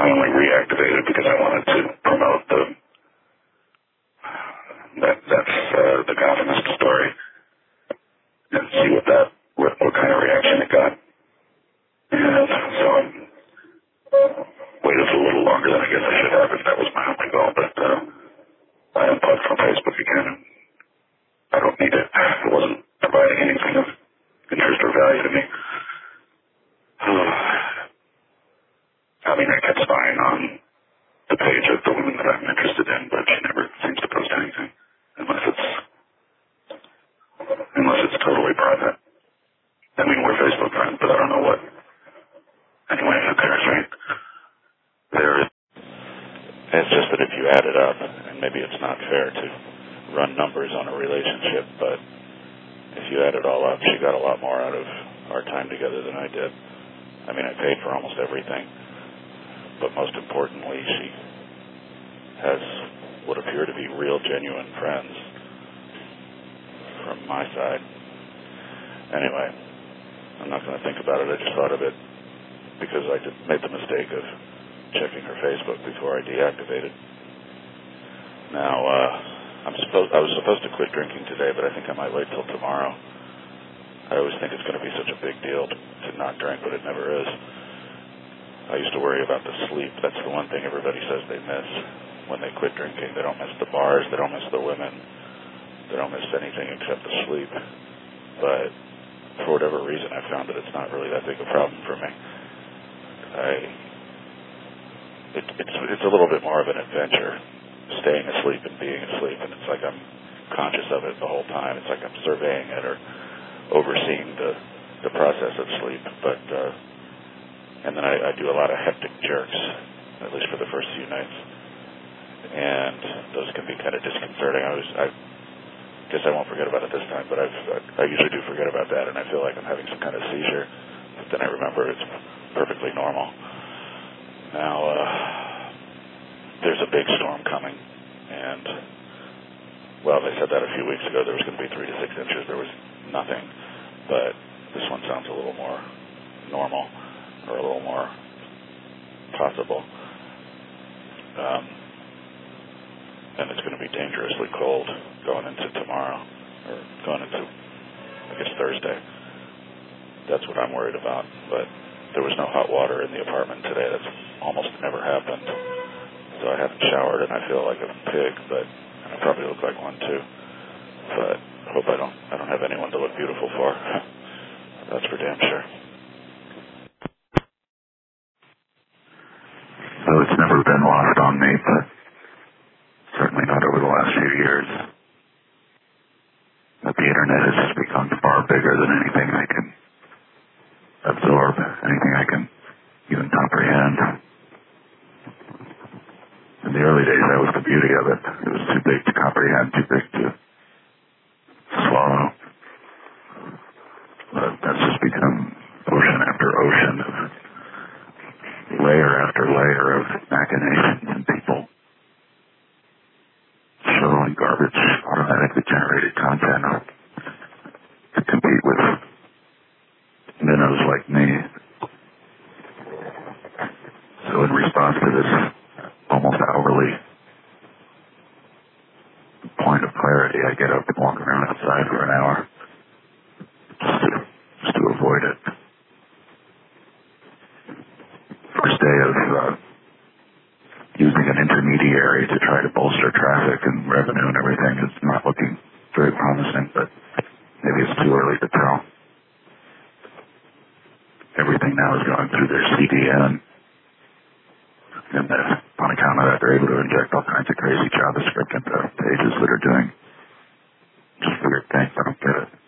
I only reactivated because I wanted to promote that's the Gothamist story and see what kind of reaction it got. And so I waited a little longer than I guess I should have if that was my only goal, but I unplugged from Facebook again, and I don't need it. It wasn't providing anything of interest or value to me. I mean, I kept spying on the page of the woman that I'm interested in, but she never seems to post anything, unless it's totally private. I mean, we're Facebook friends, but I don't know what. Anyway, who cares, right? It's just that if you add it up, and maybe it's not fair to run numbers on a relationship, but if you add it all up, she got a lot more out of our time together than I did. I mean, I paid for almost everything, but most importantly, she has what appear to be real, genuine friends from my side. Anyway, I'm not going to think about it. I just thought of it because I made the mistake of checking her Facebook before I deactivated. Now, I was supposed to quit drinking today, but I think I might wait till tomorrow. I always think it's going to be such a big deal to not drink, but it never is. I used to worry about the sleep. That's the one thing everybody says they miss when they quit drinking. They don't miss the bars. They don't miss the women. They don't miss anything except the sleep. But for whatever reason, I found that it's not really that big a problem for me. It's a little bit more of an adventure, staying asleep and being asleep, and it's like I'm conscious of it the whole time. It's like I'm surveying it or overseeing the process of sleep. But and then I do a lot of hectic jerks, at least for the first few nights, and those can be kind of disconcerting. I guess I won't forget about it this time, but I usually do forget about that, and I feel like I'm having some kind of seizure. But then I remember it's perfectly normal. Now, there's a big storm coming, and, well, they said that a few weeks ago. There was going to be 3 to 6 inches. There was nothing, but this one sounds a little more normal, or a little more possible. And it's going to be dangerously cold going into tomorrow, or going into, I guess, Thursday. That's what I'm worried about, but there was no hot water in the apartment today. That's almost never happened. So I haven't showered, and I feel like a pig, but I probably look like one too. But I hope I don't have anyone to look beautiful for. That's for damn sure. So it's never been lost on me, but certainly not over the last few years. That the internet has just become far bigger than anything I can absorb, anything I can even comprehend. In the early days, that was the beauty of it. It was too big to comprehend, too big to swallow. But that's just become ocean after ocean of layer after layer of machinations and people shoveling garbage, automatically generated content to compete with minnows like me. So in response to this almost hourly point of clarity, I get up and walk around outside for an hour just to avoid it. First day of using an intermediary to try to bolster traffic and revenue and everything is not looking very promising, but maybe it's too early to tell. Everything now is going through their CDN, and on account of that, they're able to inject all kinds of crazy JavaScript into pages that are doing just weird things. I don't get it.